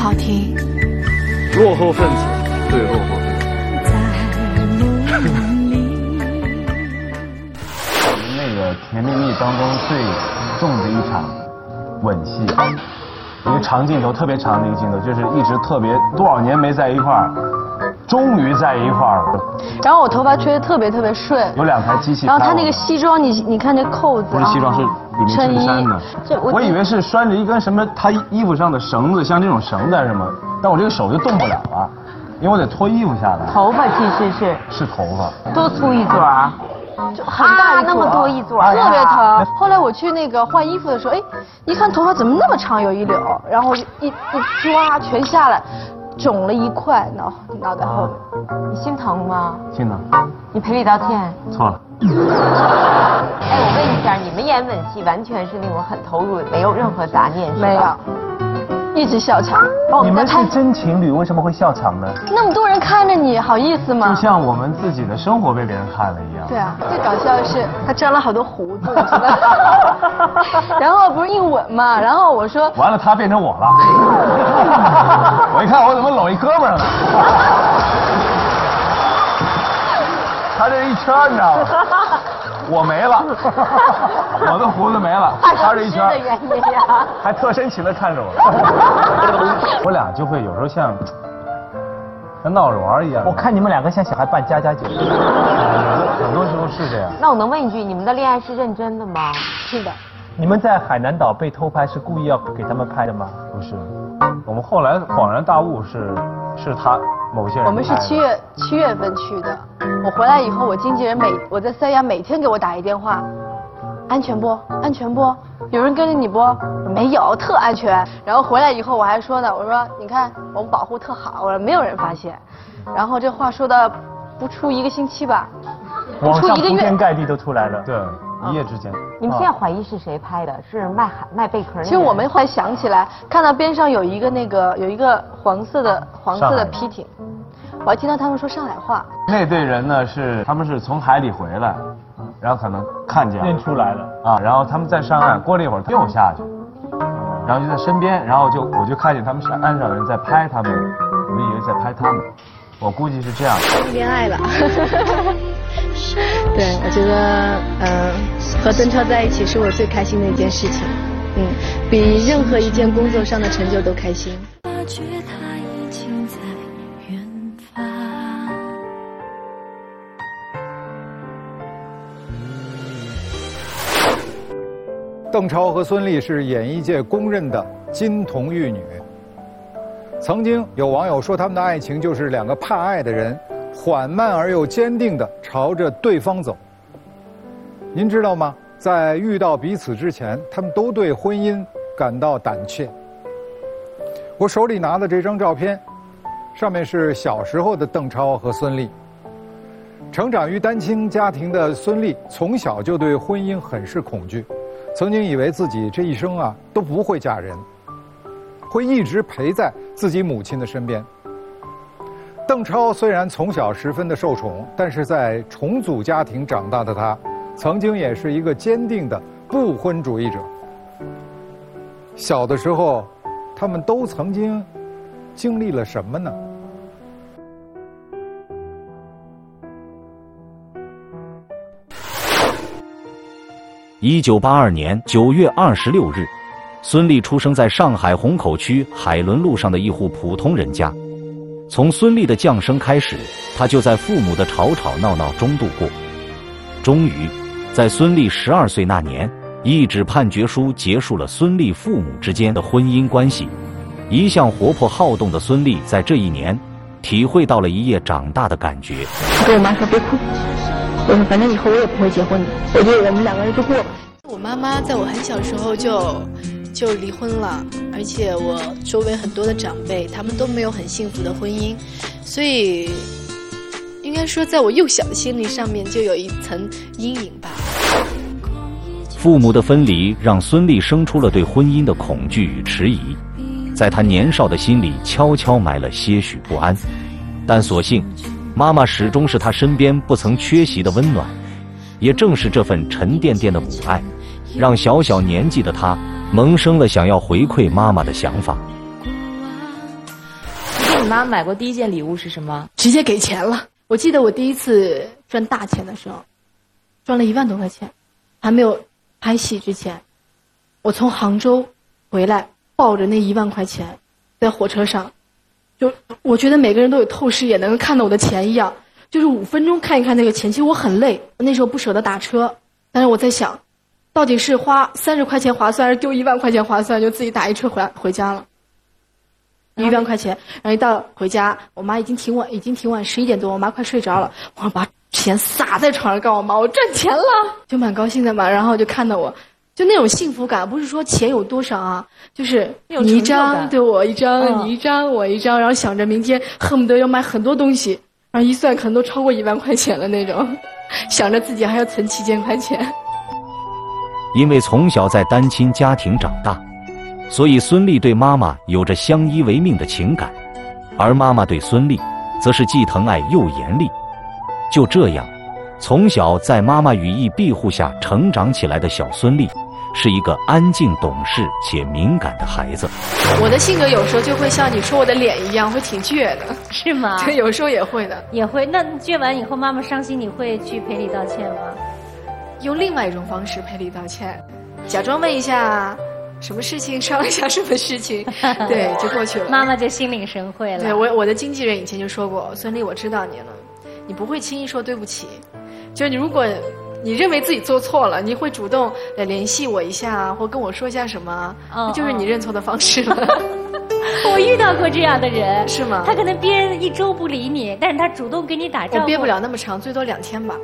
好听。 落后分子，对落后分子。 我们那个《甜蜜蜜》当中最重的一场吻戏，一个长镜头，特别长的一个镜头，就是一直特别多少年没在一块儿，终于在一块儿了。 然后我头发吹得特别顺， 有2台机器。 然后他那个西装，你看这扣子， 不是西装，是里面衬衫的。我以为是拴着一根什么他衣服上的绳子，像这种绳子什么，但我这个手就动不了了，因为我得脱衣服下来。 头发其实是头发， 多粗一撮啊？ 就很大一撮， 那么多一撮， 特别疼。后来我去那个换衣服的时候，哎，一看头发怎么那么长，有一绺，然后一抓全下来，肿了一块脑袋后面。 你心疼吗？ 心疼。 你赔礼道歉。 错了。 哎，我问一下，你们演吻戏完全是那种很投入，没有任何杂念是吧？ 没有。一直笑场。 你们是真情侣，为什么会笑场呢？ 那么多人看着你，好意思吗？ 就像我们自己的生活被别人看了一样。 对啊，最搞笑的是他粘了好多胡子，知道然后不是硬吻嘛，然后我说完了，他变成我了。我一看，我怎么搂一哥们儿呢？他这一圈你知道吗？我没了，我的胡子没了，他这一圈，还特深情的看着我。我俩就会有时候像闹着玩一样。 我看你们2个像小孩扮家家酒， 很多时候是这样。 那我能问一句，你们的恋爱是认真的吗？ 是的。 你们在海南岛被偷拍是故意要给他们拍的吗？ 不是，我们后来恍然大悟是他某些人。 我们是7月份去的，我回来以后，我经纪人我在三亚每天给我打一电话，安全不？安全不？有人跟着你不？没有，特安全。然后回来以后我还说呢，我说你看我们保护特好，我说没有人发现。然后这话说到不出1个星期吧， 网上铺天盖地都出来了。 对。一夜之间， 你们现在怀疑是谁拍的？是卖贝壳？ 其实我们后来想起来，看到边上有一个黄色的皮艇，我还听到他们说上海话。 那队人呢他们是从海里回来，然后可能看见认出来了啊，然后他们再上岸，过了一会儿又下去，然后就在身边，然后我就看见他们岸上人在拍他们，我以为在拍他们，我估计是这样。 恋爱了。对，我觉得和邓超在一起是我最开心的一件事情，比任何一件工作上的成就都开心。发觉他已经在远方。 邓超和孙俪是演艺界公认的金童玉女。曾经有网友说，他们的爱情就是2个怕爱的人缓慢而又坚定地朝着对方走。您知道吗？在遇到彼此之前，他们都对婚姻感到胆怯。我手里拿的这张照片，上面是小时候的邓超和孙俪。成长于单亲家庭的孙俪，从小就对婚姻很是恐惧，曾经以为自己这一生都不会嫁人，会一直陪在自己母亲的身边。邓超虽然从小十分的受宠，但是在重组家庭长大的他，曾经也是一个坚定的不婚主义者。小的时候，他们都曾经经历了什么呢 ？1982年9月26日，孙俪出生在上海虹口区海伦路上的一户普通人家。从孙俪的降生开始，她就在父母的吵吵闹闹中度过。终于，在孙俪12岁那年，一纸判决书结束了孙俪父母之间的婚姻关系。一向活泼好动的孙俪，在这一年，体会到了一夜长大的感觉。 我跟我妈说别哭，我说反正以后我也不会结婚的，我觉得我们2个人就过吧。 我妈妈在我很小的时候就离婚了，而且我周围很多的长辈，他们都没有很幸福的婚姻，所以应该说在我幼小的心灵上面就有一层阴影吧。 父母的分离让孙俪生出了对婚姻的恐惧与迟疑，在她年少的心里悄悄埋了些许不安。但所幸，妈妈始终是她身边不曾缺席的温暖，也正是这份沉甸甸的母爱，让小小年纪的她萌生了想要回馈妈妈的想法。 妈买过第一件礼物是什么？ 直接给钱了。我记得我第一次赚大钱的时候，赚了1万多块钱，还没有拍戏之前，我从杭州回来，抱着那1万块钱，在火车上，就我觉得每个人都有透视眼，能够看到我的钱一样，就是5分钟看一看那个钱。其实我很累，那时候不舍得打车，但是我在想，到底是花30块钱划算，还是丢1万块钱划算？就自己打一车回家了。1万块钱，然后一到回家，我妈已经挺晚，11点多，我妈快睡着了，我把钱撒在床上，告诉我妈我赚钱了，就蛮高兴的嘛。然后就看到我，就那种幸福感，不是说钱有多少啊，就是你一张对我一张，你一张我一张，然后想着明天恨不得要买很多东西，然后一算可能都超过1万块钱了那种，想着自己还要存7千块钱。 因为从小在单亲家庭长大，所以孙俪对妈妈有着相依为命的情感，而妈妈对孙俪则是既疼爱又严厉。就这样，从小在妈妈羽翼庇护下成长起来的小孙俪，是一个安静懂事且敏感的孩子。 我的性格有时候就会像你说我的脸一样，会挺倔的。 是吗？ 对，有时候也会的。 也会。那倔完以后，妈妈伤心，你会去赔礼道歉吗？ 用另外一种方式赔礼道歉，假装问一下什么事情，商量一下什么事情，对，就过去了。 妈妈就心领神会了。 对，我的经纪人以前就说过，孙俪，我知道你了，你不会轻易说对不起，就是你如果你认为自己做错了，你会主动联系我一下，或跟我说一下什么，那就是你认错的方式了。 我遇到过这样的人。 是吗？ 他可能憋1周不理你，但是他主动给你打招呼。 我憋不了那么长，最多2天吧。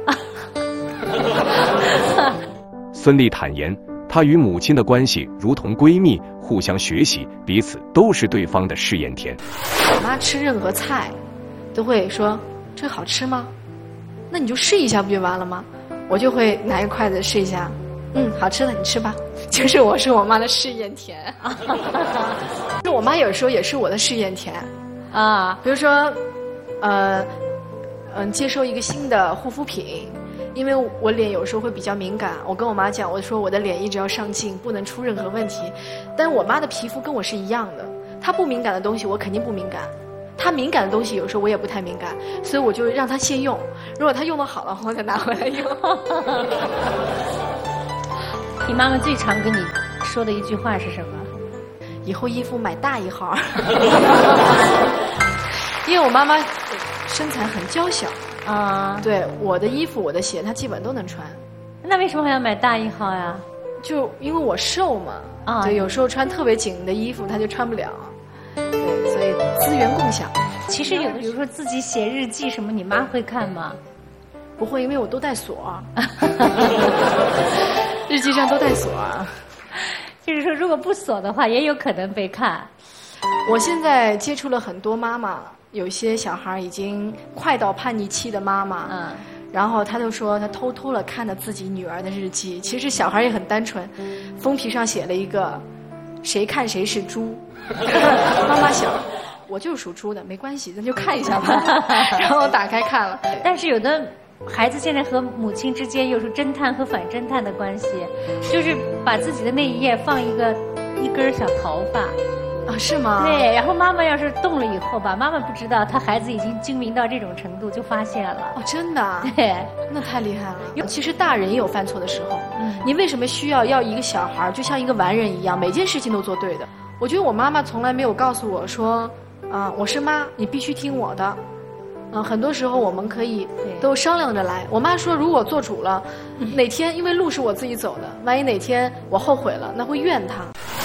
孙俪坦言，她与母亲的关系如同闺蜜，互相学习，彼此都是对方的试验田。 我妈吃任何菜都会说这个好吃吗？那你就试一下不就完了吗？我就会拿一个筷子试一下，好吃的你吃吧。就是我是我妈的试验田。就我妈有时候也是我的试验田啊。比如说接受一个新的护肤品，因为我脸有时候会比较敏感，我跟我妈讲，我说我的脸一直要上镜，不能出任何问题。但是我妈的皮肤跟我是一样的，她不敏感的东西我肯定不敏感，她敏感的东西有时候我也不太敏感，所以我就让她先用，如果她用得好了，我再拿回来用。 你妈妈最常跟你说的一句话是什么？ 以后衣服买大1号。因为我妈妈身材很娇小啊，对，我的衣服我的鞋她基本都能穿。 那为什么还要买大1号呀？ 就因为我瘦嘛，啊，对，有时候穿特别紧的衣服她就穿不了，对，所以资源共享。 其实有的，比如说自己写日记什么，你妈会看吗？ 不会，因为我都带锁。日记上都带锁。 就是说，如果不锁的话，也有可能被看。 我现在接触了很多妈妈，有些小孩已经快到叛逆期的妈妈，然后他就说他偷偷了看了自己女儿的日记。其实小孩也很单纯，封皮上写了一个“谁看谁是猪”。妈妈想，我就是属猪的，没关系，咱就看一下吧。然后我打开看了， 但是有的孩子现在和母亲之间有时候侦探和反侦探的关系，就是把自己的那一页放一根小头发。 啊，是吗？ 对，然后妈妈要是动了以后吧，妈妈不知道，她孩子已经精明到这种程度，就发现了。 哦，真的？ 对， 那太厉害了。其实大人也有犯错的时候，你为什么需要一个小孩就像一个完人一样，每件事情都做对的？我觉得我妈妈从来没有告诉我说，我是妈，你必须听我的。很多时候我们可以都商量着来。我妈说，如果做主了，哪天因为路是我自己走的，万一哪天我后悔了，那会怨她。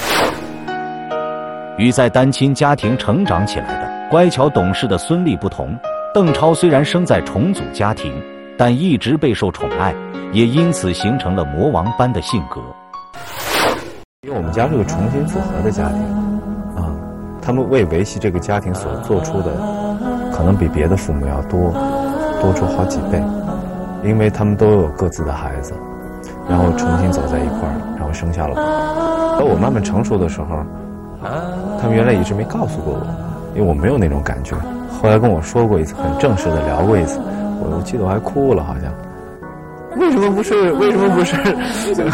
与在单亲家庭成长起来的乖巧懂事的孙俪不同，邓超虽然生在重组家庭，但一直备受宠爱，也因此形成了魔王般的性格。 因为我们家是个重新组合的家庭啊，他们为维系这个家庭所做出的，可能比别的父母要多出好几倍，因为他们都有各自的孩子，然后重新走在一块儿，然后生下了我。等我慢慢成熟的时候，他们原来一直没告诉过我，因为我没有那种感觉。后来跟我说过一次，很正式的聊过一次，我记得我还哭了，好像。为什么不是？为什么不是？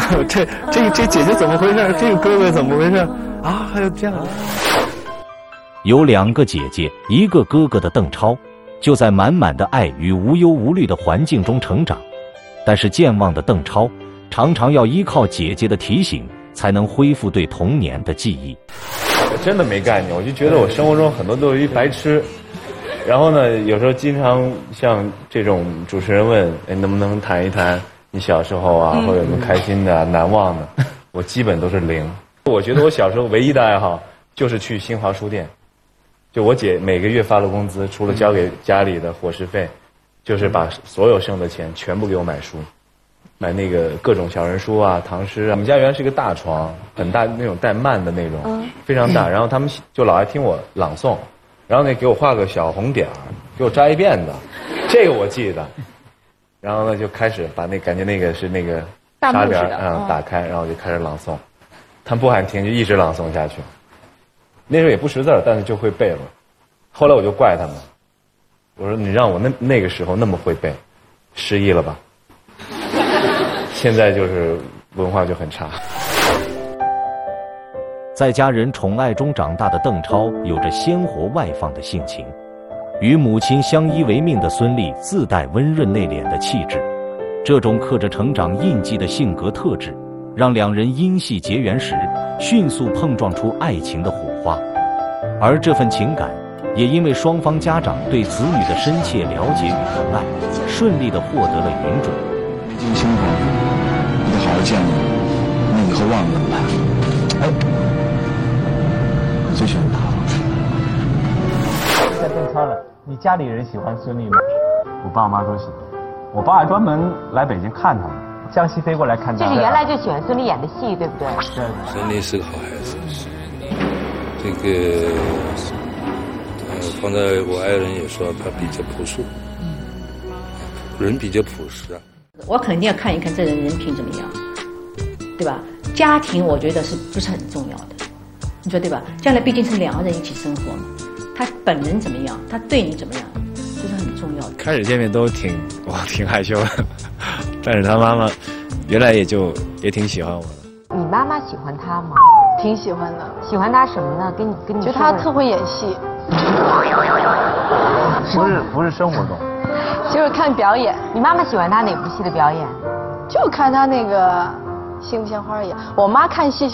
这姐姐怎么回事？这个哥哥怎么回事？啊，还有这样的。 有2个姐姐1个哥哥的邓超，就在满满的爱与无忧无虑的环境中成长。但是健忘的邓超常常要依靠姐姐的提醒，才能恢复对童年的记忆。 我真的没概念，我就觉得我生活中很多都是一白痴。然后呢，有时候经常像这种主持人问，哎，能不能谈一谈你小时候啊，或者有什么开心的、难忘的，我基本都是0。我觉得我小时候唯一的爱好就是去新华书店，就我姐每个月发了工资，除了交给家里的伙食费，就是把所有剩的钱全部给我买书，买那个各种小人书啊、唐诗啊。我们家原来是个大床，很大那种带幔的那种，非常大。然后他们就老爱听我朗诵，然后呢给我画个小红点儿，给我扎一辫子，这个我记得。然后呢就开始把感觉那个是那个纱帘打开，然后就开始朗诵。他们不喊停，就一直朗诵下去。那时候也不识字儿，但是就会背了。后来我就怪他们，我说你让我那个时候那么会背，失忆了吧？现在就是文化就很差。 在家人宠爱中长大的邓超，有着鲜活外放的性情。与母亲相依为命的孙俪自带温润内敛的气质，这种刻着成长印记的性格特质，让2人因戏结缘时迅速碰撞出爱情的火花。而这份情感也因为双方家长对子女的深切了解与疼爱，顺利地获得了允准。 北京辛苦，我得好好见你，那以后忘了怎么办？哎，我最喜欢他了。 在邓超了，你家里人喜欢孙俪吗？ 我爸妈都喜欢，我爸还专门来北京看他们， 江西飞过来看他。 就是原来就喜欢孙俪演的戏，对不对？ 对。 孙俪是个好孩子，这个放在我爱人也说他比较朴素，人比较朴实啊。 我肯定要看一看这人品怎么样，对吧？家庭我觉得是不是很重要的？你说对吧？将来毕竟是2个人一起生活嘛，他本人怎么样，他对你怎么样，这是很重要的。 开始见面都挺害羞的，但是他妈妈原来也挺喜欢我的。 你妈妈喜欢他吗？ 挺喜欢的。 喜欢他什么呢？跟你觉得他特会演戏。 不是生活中， 就是看表演。 你妈妈喜欢他哪部戏的表演？ 就看他那个《杏不杏花》演。我妈看戏。